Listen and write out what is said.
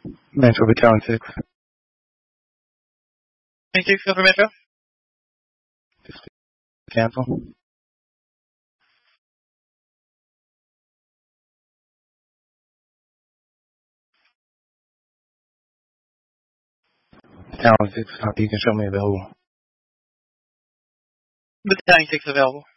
Metro Battalion 6. Thank you, for Metro. Cancel. Battalion 6, you can show me available. Battalion 6 available.